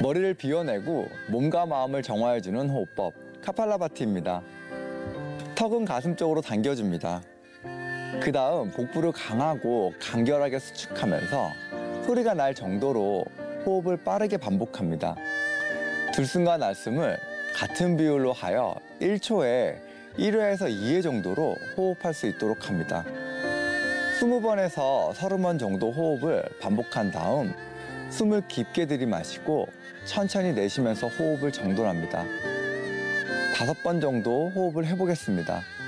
머리를 비워내고 몸과 마음을 정화해주는 호흡법 카팔라바티입니다. 턱은 가슴 쪽으로 당겨줍니다. 그 다음 복부를 강하고 간결하게 수축하면서 소리가 날 정도로 호흡을 빠르게 반복합니다. 들숨과 날숨을 같은 비율로 하여 1초에 1회에서 2회 정도로 호흡할 수 있도록 합니다. 20번에서 30번 정도 호흡을 반복한 다음 숨을 깊게 들이마시고 천천히 내쉬면서 호흡을 정돈합니다. 5번 정도 호흡을 해보겠습니다.